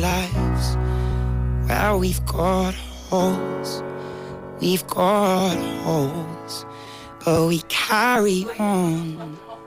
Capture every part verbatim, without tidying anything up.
lives where we've got holes, we've got holes, but we carry on.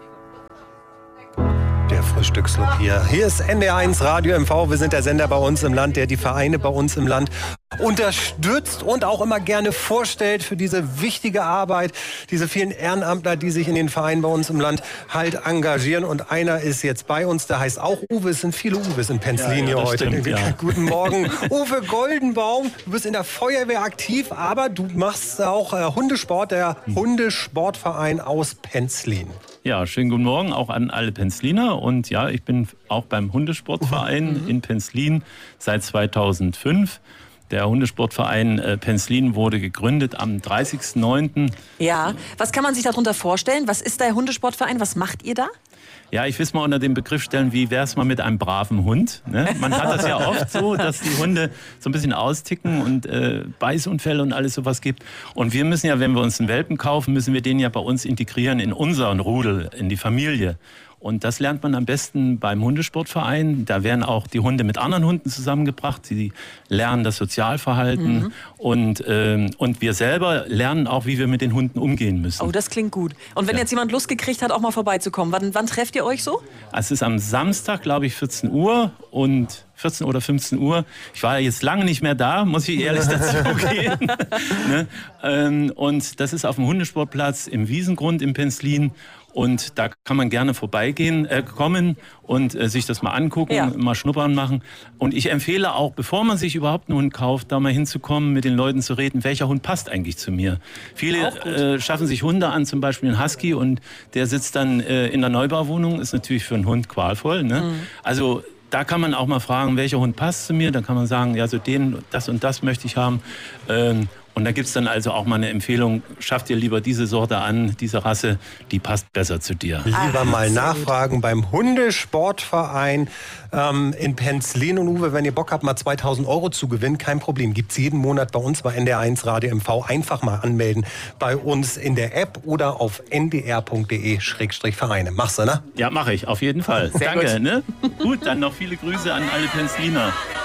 Der Frühstücksclub hier. Hier ist N D R eins Radio M V. Wir sind der Sender bei uns im Land, der die Vereine bei uns im Land unterstützt und auch immer gerne vorstellt für diese wichtige Arbeit. Diese vielen Ehrenamtler, die sich in den Vereinen bei uns im Land halt engagieren. Und einer ist jetzt bei uns, der heißt auch Uwe. Es sind viele Uwes in Penzlin ja, ja, heute. Stimmt, ja. Guten Morgen. Uwe Goldenbaum, du bist in der Feuerwehr aktiv, aber du machst auch äh, Hundesport, der Hundesportverein aus Penzlin. Ja, schönen guten Morgen auch an alle Penzliner. Und ja, ich bin auch beim Hundesportverein mhm. in Penzlin seit zweitausendfünf. Der Hundesportverein äh, Penzlin wurde gegründet am dreißigsten neunten Ja, was kann man sich darunter vorstellen? Was ist der Hundesportverein? Was macht ihr da? Ja, ich will es mal unter den Begriff stellen, wie wäre es mal mit einem braven Hund? Ne? Man hat das ja oft so, dass die Hunde so ein bisschen austicken und äh, Beißunfälle und alles sowas gibt. Und wir müssen ja, wenn wir uns einen Welpen kaufen, müssen wir den ja bei uns integrieren in unseren Rudel, in die Familie. Und das lernt man am besten beim Hundesportverein. Da werden auch die Hunde mit anderen Hunden zusammengebracht. Sie lernen das Sozialverhalten. Mhm. Und, ähm, und wir selber lernen auch, wie wir mit den Hunden umgehen müssen. Oh, das klingt gut. Und wenn ja. jetzt jemand Lust gekriegt hat, auch mal vorbeizukommen, wann, wann trefft ihr euch so? Es ist am Samstag, glaube ich, vierzehn Uhr und vierzehn oder fünfzehn Uhr. Ich war jetzt lange nicht mehr da, muss ich ehrlich dazu gehen. ne? ähm, und das ist auf dem Hundesportplatz im Wiesengrund in Penzlin. Und da kann man gerne vorbeigehen, äh, kommen und äh, sich das mal angucken, ja. mal schnuppern machen. Und ich empfehle auch, bevor man sich überhaupt einen Hund kauft, da mal hinzukommen, mit den Leuten zu reden, welcher Hund passt eigentlich zu mir. Viele äh, schaffen sich Hunde an, zum Beispiel einen Husky, und der sitzt dann äh, in der Neubauwohnung, ist natürlich für einen Hund qualvoll. Ne? Mhm. Also da kann man auch mal fragen, welcher Hund passt zu mir. Dann kann man sagen, ja, so den, das und das möchte ich haben. Ähm, Und da gibt es dann also auch mal eine Empfehlung, schaff dir lieber diese Sorte an, diese Rasse, die passt besser zu dir. Lieber mal nachfragen beim Hundesportverein ähm, in Penzlin. Und Uwe, wenn ihr Bock habt, mal zweitausend Euro zu gewinnen, kein Problem. Gibt es jeden Monat bei uns bei N D R eins Radio M V. Einfach mal anmelden bei uns in der App oder auf n d r punkt d e Schrägstrich Vereine. Machst du, ne? Ja, mache ich, auf jeden Fall. Sehr Danke. Gut. Ne? Gut, dann noch viele Grüße an alle Penzliner.